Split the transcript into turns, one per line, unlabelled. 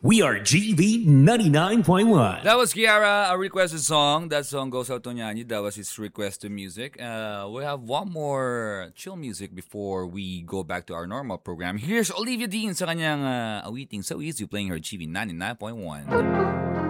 We are GV 99.1.
That was Kiara, a requested song. That song goes out to Nyanyi. That was his requested music. We have one more chill music before we go back to our normal program. Here's Olivia Dean sa kanyang awiting So Easy playing her GV 99.1.